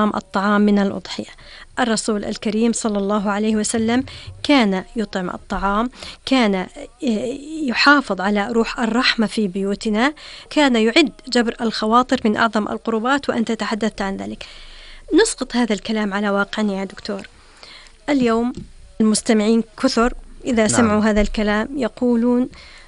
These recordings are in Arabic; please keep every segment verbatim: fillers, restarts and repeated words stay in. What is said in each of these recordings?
إطعام الطعام من الأضحية. الرسول الكريم صلى الله عليه وسلم كان يطعم الطعام، كان يحافظ على روح الرحمة في بيوتنا، كان يعد جبر الخواطر من أعظم القربات، وأنت تحدثت عن ذلك. نسقط هذا الكلام على واقعنا يا دكتور. اليوم المستمعين كثر إذا سمعوا نعم. هذا الكلام يقولون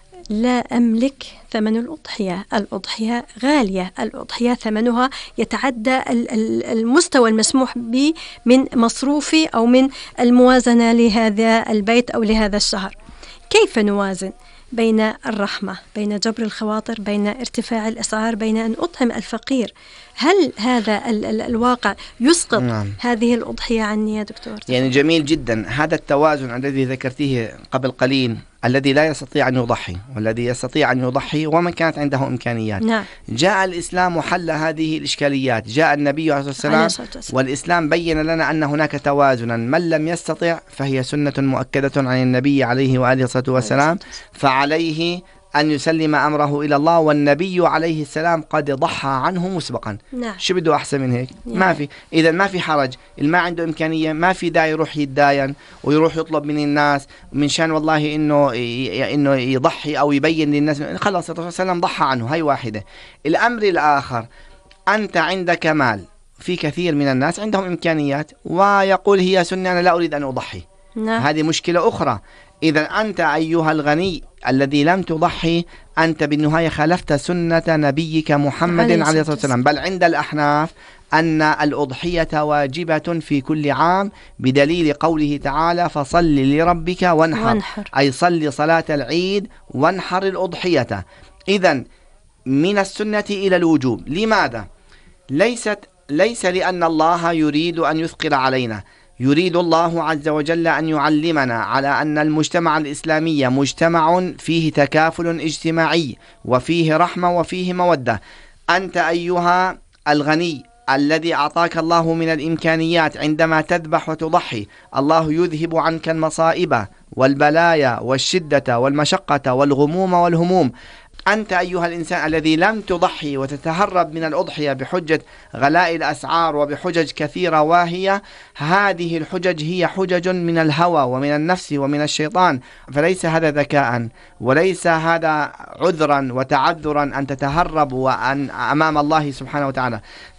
لا أملك ثمن الأضحية، الأضحية غالية، الأضحية ثمنها يتعدى المستوى المسموح به من مصروفي أو من الموازنة لهذا البيت أو لهذا الشهر. كيف نوازن بين الرحمة، بين جبر الخواطر، بين ارتفاع الأسعار، بين أن أطعم الفقير؟ هل هذا ال ال الواقع يسقط نعم. هذه الأضحية عني يا دكتور؟ يعني جميل جدا هذا التوازن الذي ذكرتيه قبل قليل، الذي لا يستطيع أن يضحي والذي يستطيع أن يضحي ومن كانت عنده إمكانيات. نعم. جاء الإسلام وحل هذه الإشكاليات، جاء النبي عليه الصلاة والسلام والإسلام بين لنا أن هناك توازنا، من لم يستطع فهي سنة مؤكدة عن النبي عليه وآله الصلاة والسلام، فعليه أن يسلم أمره إلى الله، والنبي عليه السلام قد ضحى عنه مسبقا. نعم. شو بده أحسن من هيك؟ نعم. ما في. إذا ما في حرج، اللي ما عنده إمكانية ما في داعي يروح يتداين ويروح يطلب من الناس من شان والله إنه إنه يضحي أو يبين للناس، خلاص الرسول صلى الله عليه وسلم ضحى عنه. هاي واحدة. الأمر الآخر، أنت عندك مال، في كثير من الناس عندهم إمكانيات ويقول هي سنة أنا لا أريد أن أضحي. نعم. هذه مشكلة أخرى. إذا أنت أيها الغني الذي لم تضحي، أنت بالنهاية خالفت سنة نبيك محمد عليه الصلاة والسلام. بل عند الأحناف أن الأضحية واجبة في كل عام بدليل قوله تعالى فصل لربك وانحر, وانحر. أي صل صلاة العيد وانحر الأضحية. إذن من السنة إلى الوجوب. لماذا؟ ليست ليس لأن الله يريد أن يثقل علينا، يريد الله عز وجل أن يعلمنا على أن المجتمع الإسلامي مجتمع فيه تكافل اجتماعي وفيه رحمة وفيه مودة. أنت أيها الغني الذي أعطاك الله من الإمكانيات، عندما تذبح وتضحي الله يذهب عنك المصائب والبلايا والشدة والمشقة والغموم والهموم. أنت أيها الإنسان الذي لم تضحي وتتهرب من الأضحية بحجة غلاء الأسعار وبحجج كثيرة واهية، هذه الحجج هي حجج من الهوى ومن النفس ومن الشيطان، فليس هذا ذكاء وليس هذا عذرا وتعذرا أن تتهرب وأن أمام الله سبحانه وتعالى.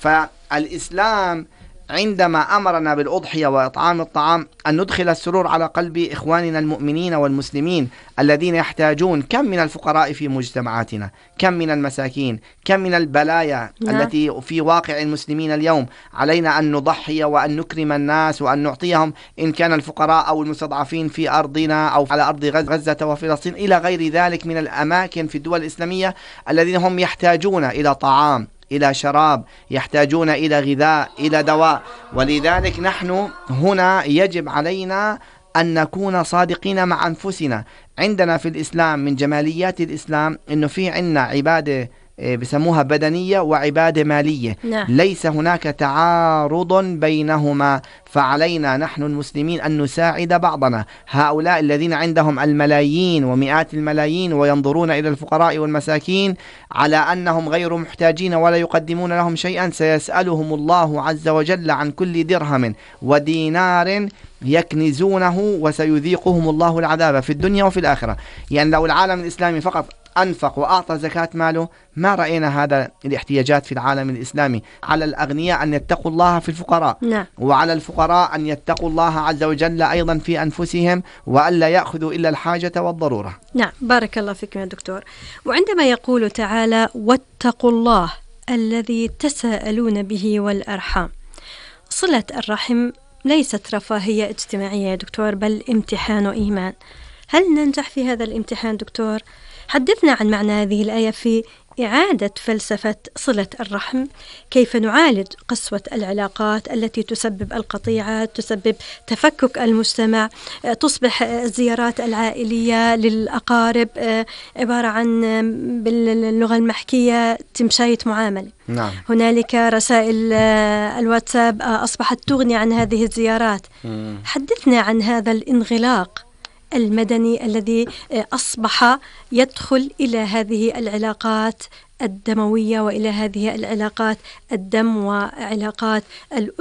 فالإسلام عندما أمرنا بالأضحية وإطعام الطعام أن ندخل السرور على قلب إخواننا المؤمنين والمسلمين الذين يحتاجون. كم من الفقراء في مجتمعاتنا، كم من المساكين، كم من البلايا نعم. التي في واقع المسلمين اليوم. علينا أن نضحي وأن نكرم الناس وأن نعطيهم، إن كان الفقراء أو المستضعفين في أرضنا أو على أرض غزة وفلسطين إلى غير ذلك من الأماكن في الدول الإسلامية الذين هم يحتاجون إلى طعام، إلى شراب، يحتاجون إلى غذاء، إلى دواء. ولذلك نحن هنا يجب علينا أن نكون صادقين مع أنفسنا. عندنا في الإسلام من جماليات الإسلام أنه في عنا عبادة بسموها بدنية وعبادة مالية. نعم. ليس هناك تعارض بينهما، فعلينا نحن المسلمين أن نساعد بعضنا. هؤلاء الذين عندهم الملايين ومئات الملايين وينظرون إلى الفقراء والمساكين على أنهم غير محتاجين ولا يقدمون لهم شيئا، سيسألهم الله عز وجل عن كل درهم ودينار يكنزونه وسيذيقهم الله العذاب في الدنيا وفي الآخرة. يعني لو العالم الإسلامي فقط أنفق وأعطى زكاة ماله ما رأينا هذا الاحتياجات في العالم الإسلامي. على الأغنياء أن يتقوا الله في الفقراء. نعم. وعلى الفقراء أن يتقوا الله عز وجل أيضا في أنفسهم وألا يأخذوا إلا الحاجة والضرورة. نعم، بارك الله فيكم يا دكتور. وعندما يقول تعالى واتقوا الله الذي تساءلون به والأرحام، صلة الرحم ليست رفاهية اجتماعية يا دكتور، بل امتحان وإيمان. هل ننجح في هذا الامتحان دكتور؟ حدثنا عن معنى هذه الآية في إعادة فلسفة صلة الرحم، كيف نعالج قسوة العلاقات التي تسبب القطيعة، تسبب تفكك المجتمع، تصبح الزيارات العائلية للأقارب عبارة عن باللغة المحكية تمشاية معاملة. نعم. هنالك رسائل الواتساب أصبحت تغني عن هذه الزيارات. مم. حدثنا عن هذا الانغلاق المدني الذي أصبح يدخل إلى هذه العلاقات الدموية وإلى هذه العلاقات الدم وعلاقات